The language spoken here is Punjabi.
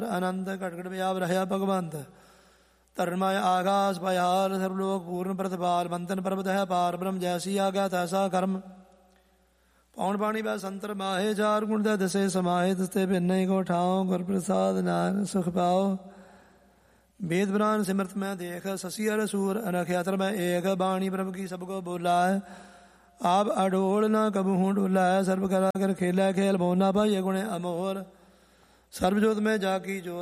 ਅਨੰਤ ਘਟ ਘਟ ਵਿਆਪ ਰਹਿਆ ਭਗਵੰਤ ਧਰਮਾਇ ਆਗਾਸ ਪਾਇਹਾਰ ਸਰਬਲੋਕ ਪੂਰਨ ਪ੍ਰਤਪਾਲ ਬੰਤਨ ਪਰਬਤ ਹੈ ਪਾਰ ਬ੍ਰਹਮ ਜੈਸੀ ਆਗਿਆ ਤੈਸਾ ਕਰਮ ਪੌਣ ਬਾਣੀ ਬੈ ਸੰਤਰ ਮਾਹੇ ਚਾਰ ਗੁਣ ਦਾ ਦਸੇ ਸਮਾਹੇ ਦਸਤੇ ਭਿੰਨੇ ਕੋ ਠਾਉ ਗੁਰ ਪ੍ਰਸਾਦ ਨਾਨਕ ਸੁਖ ਪਾਓ वेद पुराण सिमरत में देख शशि अर सूर अनख्यातर में एक बाणी प्रभु की सबको बोला है आप अडोल न कबहू डोला है सर्व करा कर खेला खेल भोना भाई गुण अमोर सर्वजोत में जाकी जोत